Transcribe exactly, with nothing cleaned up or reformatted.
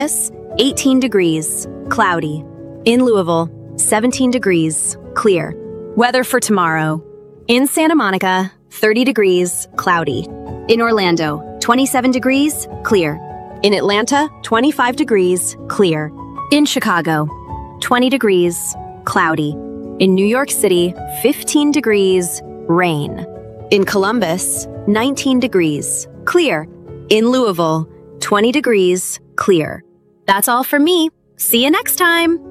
eighteen degrees, cloudy. In Louisville, seventeen degrees, clear. Weather for tomorrow. In Santa Monica, thirty degrees, cloudy. In Orlando, twenty-seven degrees, clear. In Atlanta, twenty-five degrees, clear. In Chicago, twenty degrees, cloudy. In New York City, fifteen degrees, rain. In Columbus, nineteen degrees, clear. In Louisville, twenty degrees, clear. That's all from me. See you next time.